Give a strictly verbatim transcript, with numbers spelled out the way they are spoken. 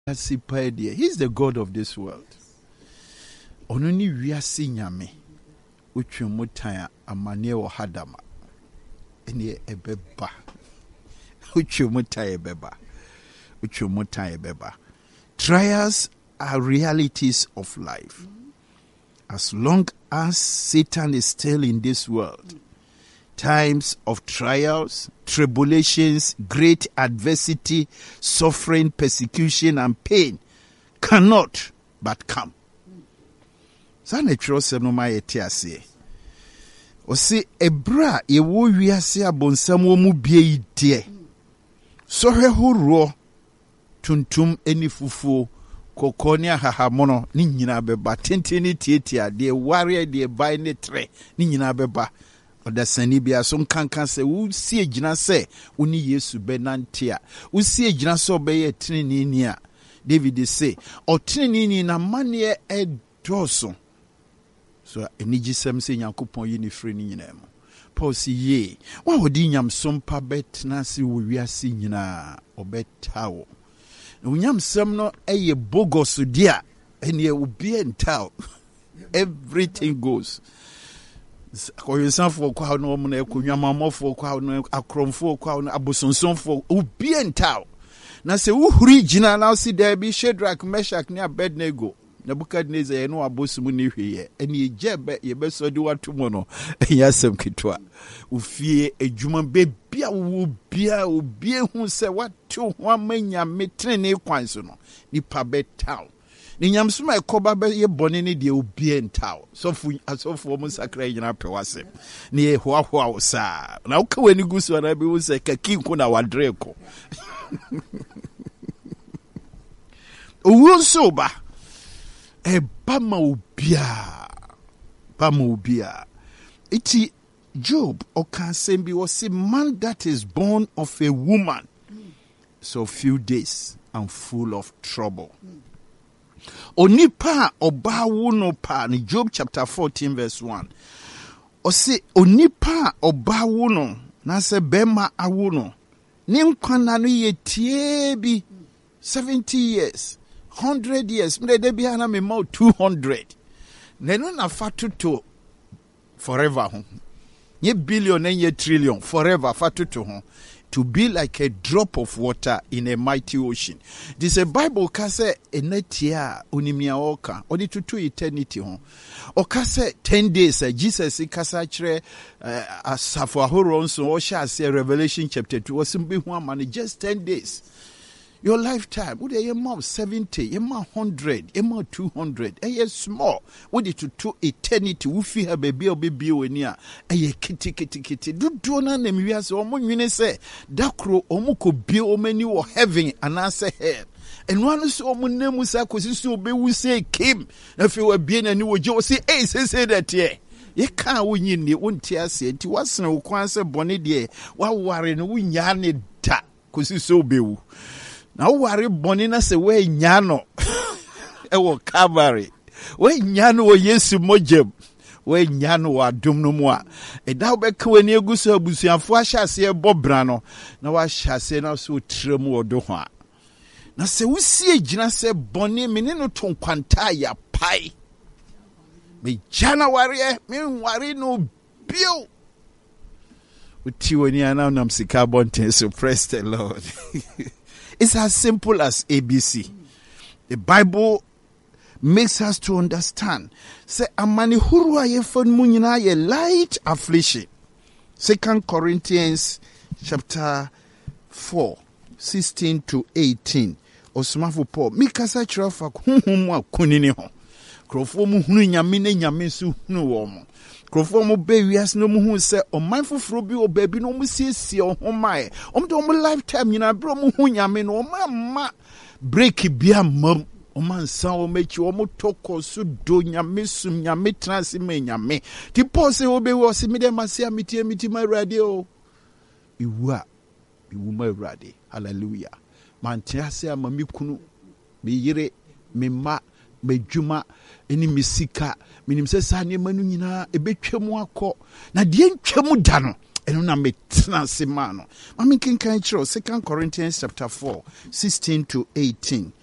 He's the God of this world. Ononi wiase nyame utwemutaya amane wo hadama ene ebeba utwemutaya ebeba utwemutaya ebeba. Trials are realities of life. As long as Satan is still in this world, times of trials, tribulations, great adversity, suffering, persecution, and pain cannot but come. Sana trust no ma yete ase. O se ebra ye wo wiase abonsam wo mu bie ide. So hwe horo tuntum eni fufuo kokoni ahahamono ni nyina beba tenteni tietia de ware de bai ne tre ni nyina beba. Odasani bia so nkankan se wo sie gina se woni Yesu benantia wo sie gina so obeye tinini ni a David say o tinini na mane e doso so eniji sem se Nyankopon yi ni frɛ ni nyina mu Paul si ye wa wodi nyam sompa betna se wo wiase nyina obetawo nyam sem no eye bogos dia ene obi entao everything goes. Koyensanfo kwa no na ekonwamamofo kwa no akromfo kwa no abosonsonfo obi entao na se uhuri gina na si there bi Shadrach, Meshach ne Abednego Nebukadnezar ye no abosumu ne hweye ene ejebe ye besodi watomo no yasem kitwa ufie edwuma bebia wo bia obi hu se watu ho amanya metrene kwanso no nipa betao ni nyamsuma ekoba be ye bone ne de obi entao sofu asofu mo sakra nyina pewase ne ye hoa hoa sa na uka weni gusu na be wo se kakinko na wadreko owo so ba e ba ma obia ba ma obia iti Job o can say be was a man that is born of a woman so few days and full of trouble. Onipa oba wuno pa ni Job chapter fourteen verse one. O se onipa oba wuno na se bema awuno ni nkwana no ye tie bi seventy years one hundred years mre de bia na me ma two hundred nenu na fatu to forever ho ye billion and ye trillion forever fatu to ho to be like a drop of water in a mighty ocean. This a Bible kase enetia unimia oka odi to eternity ho. Okase ten days uh, Jesus kasa kire uh, asafo ahoro nso o sha say Revelation chapter two was be hu amane just ten days. Your lifetime, would a mom seventy, a mom hundred, a mom two hundred, a year small, would it to two eternity, who feel her baby or baby when ya, a ye kitty kitty kitty, do do none them we as omo you say, Dakro omoko be o many or heaven and answer her. And one is omo name was a so be we say came, if you were being a new Joe say, hey, say that ye. Ye can't win ye, ni won't tear say, it was no quansa bonnet ye, while warring win yarn ta, cause you so be. Now worry bonina se we nyano e wo Calvary we nyano wo Yesu mojem we nyano wa dum no mu a e da be ka wani egusu abusuafo ahyase e bobra no na wa hyase na so trem wo do ho a na se wusie gina se boni mene no tonkwanta ya pai me January me worry no bio uti woni ana nam sika bonten so praise the Lord. It's as simple as A B C. The Bible makes us to understand. Say amani hurwa ye fon munyina ye light affliction. Second Corinthians chapter four, sixteen to eighteen. Osmafo Paul. Mikasa chirafa hunhumu wa kunini ho. Krofo mu hunu nyame ne nyame su hunu wo mo. Krofo mo be wias no mu hu se o manfo fro bi o baabi no mu siesie o ho mae o mde o mo lifetime nyina bro mu hu nyame no o ma ma break bia mam o man san o mechi o mo toko su do nyame sum nyame transi me nyame ti pose o be wo se me dem asia mitie miti ma rade o iwa iwu ma rade hallelujah man tia se amami kunu me yire me ma medjuma eni misika minim se sa ne manu nyina ebetwam akọ na de ntwam da no eno na metena se ma no ma me kenkan kiro Second Corinthians chapter four, sixteen to eighteen.